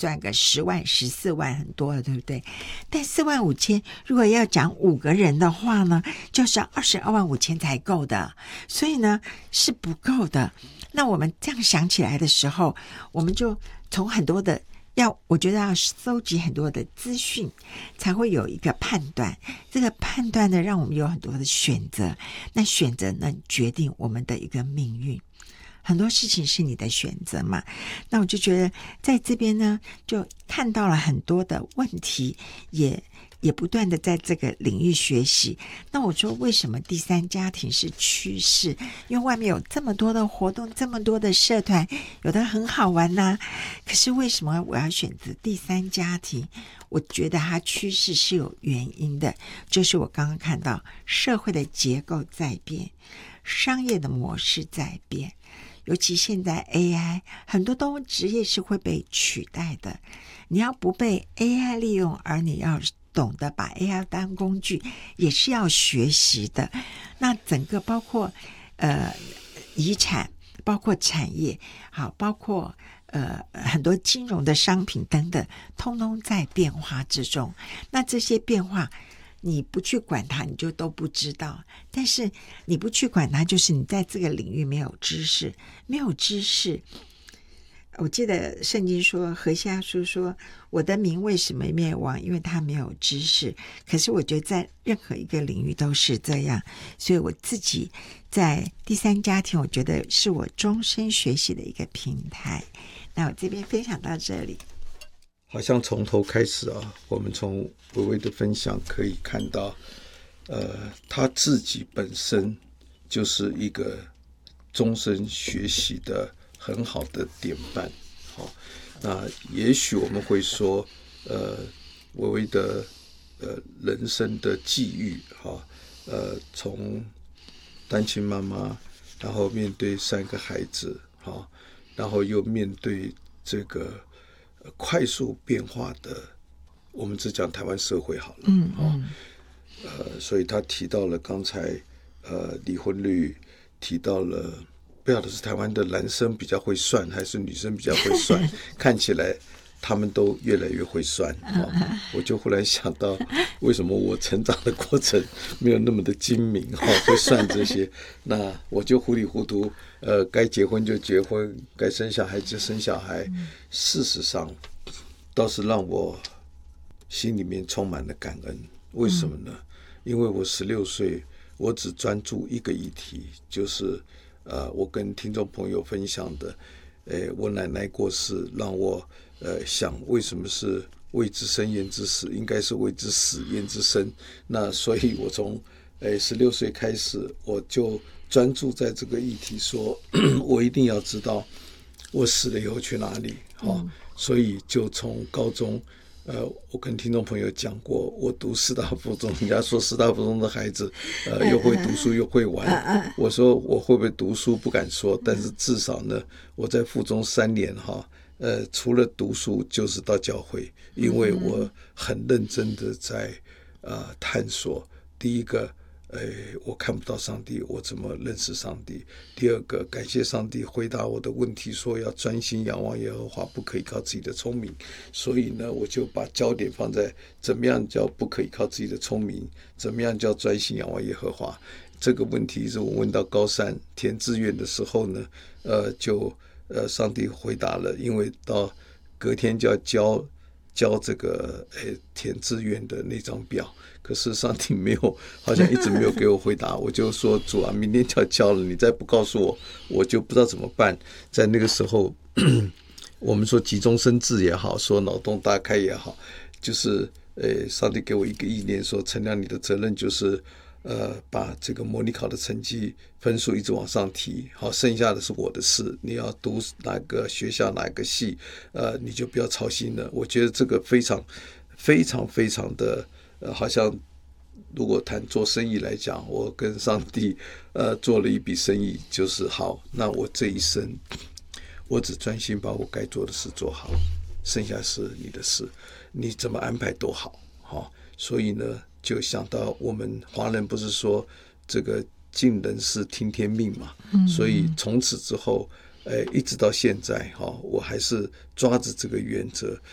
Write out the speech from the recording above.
赚个10万14万很多了，对不对？但4万5千如果要讲5个人的话呢，就是要22万5千才够的，所以呢是不够的。那我们这样想起来的时候，我们就从很多的我觉得要搜集很多的资讯，才会有一个判断。这个判断呢，让我们有很多的选择。那选择呢，决定我们的一个命运。很多事情是你的选择嘛。那我就觉得在这边呢，就看到了很多的问题，也不断的在这个领域学习。那我说为什么第三家庭是趋势？因为外面有这么多的活动，这么多的社团，有的很好玩啊。可是为什么我要选择第三家庭？我觉得它趋势是有原因的，就是我刚刚看到社会的结构在变，商业的模式在变，尤其现在 AI 很多职业是会被取代的。你要不被 AI 利用，而你要懂得把 AI 当工具，也是要学习的。那整个包括遗产，包括产业，好，包括很多金融的商品等等，通通在变化之中。那这些变化你不去管它，你就都不知道。但是你不去管它，就是你在这个领域没有知识。没有知识，我记得圣经说，何西阿书说，我的民为什么灭亡？因为他没有知识。可是我觉得在任何一个领域都是这样，所以我自己在第三家庭，我觉得是我终身学习的一个平台。那我这边分享到这里。 好像从头开始啊，我们从微微的分享可以看到，他自己本身就是一个终身学习的很好的典范。好，那也许我们会说，微微的人生的际遇，从单亲妈妈，然后面对3个孩子，然后又面对这个快速变化的，我们只讲台湾社会好了，所以他提到了刚才离婚率，提到了不晓得是台湾的男生比较会算还是女生比较会算，看起来他们都越来越会算。我就忽然想到，为什么我成长的过程没有那么的精明，会算这些，那我就糊里糊涂，该结婚就结婚，该生小孩就生小孩。事实上倒是让我心里面充满了感恩。为什么呢？因为我16岁，我只专注一个议题，就是我跟听众朋友分享的，我奶奶过世，让我想为什么是未知生焉知死，应该是未知死焉知生。那所以我从16岁开始，我就专注在这个议题，说我一定要知道我死了以后去哪里。所以就从高中，我跟听众朋友讲过，我读师大附中，人家说师大附中的孩子又会读书又会玩，我说我会不会读书不敢说，但是至少呢，我在附中3年除了读书就是到教会，因为我很认真的在探索。第一个，我看不到上帝，我怎么认识上帝？第二个，感谢上帝回答我的问题，说要专心仰望耶和华，不可以靠自己的聪明。所以呢，我就把焦点放在怎么样叫不可以靠自己的聪明，怎么样叫专心仰望耶和华。这个问题是我问到高3填志愿的时候呢，上帝回答了，因为到隔天就要交这个填志愿的那张表，可是上帝好像一直没有给我回答。我就说，主啊，明天就要交了，你再不告诉我，我就不知道怎么办。在那个时候我们说急中生智也好，说脑洞大开也好，就是上帝给我一个意念，说陈亮，你的责任就是把这个模拟考的成绩分数一直往上提，好，剩下的是我的事。你要读哪个学校哪个系，你就不要操心了。我觉得这个非常非常非常的好像如果谈做生意来讲，我跟上帝做了一笔生意，就是好，那我这一生我只专心把我该做的事做好，剩下是你的事，你怎么安排都好。所以呢，就想到我们华人不是说这个尽人事听天命嘛，所以从此之后一直到现在我还是抓着这个原则，